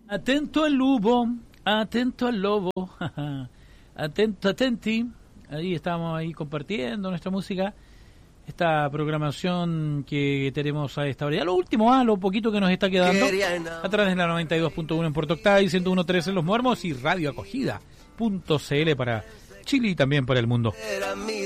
Atento al lobo, atento al lobo, atento, atenti. Ahí estamos ahí compartiendo nuestra música, esta programación que tenemos a esta hora. Ya lo último, lo poquito que nos está quedando, a través de la 92.1 en Puerto Octavio y 101.3 en Los Muermos y radioacogida.cl para Chile y también para el mundo.